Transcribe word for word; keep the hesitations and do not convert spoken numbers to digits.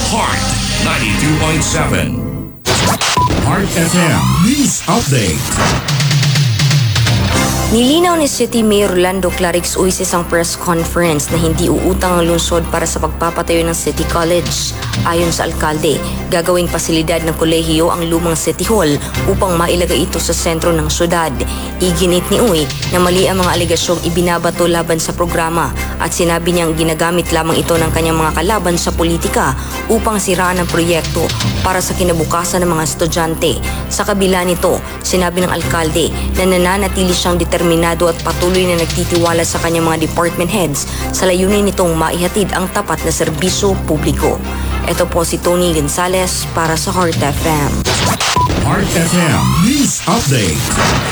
Heart ninety-two point seven. Heart F M News Update. Nilinaw ni City Mayor Rolando Clarix Uy sa isang press conference na hindi uutang ang lungsod para sa pagpapatayo ng City College. Ayon sa alkalde, gagawing pasilidad ng kolehiyo ang lumang City Hall upang mailagay ito sa sentro ng syudad. Iginit ni Uy na mali ang mga alegasyong ibinabato laban sa programa at sinabi niyang ginagamit lamang ito ng kanyang mga kalaban sa politika upang siraan ang proyekto para sa kinabukasan ng mga estudyante. Sa kabila nito, sinabi ng alkalde na nananatili siyang determinado at patuloy na nagtitiwala sa kanyang mga department heads sa layunin nitong maihatid ang tapat na serbisyo publiko. Ito po si Tony Gonzalez para sa Heart F M. Heart F M News Update.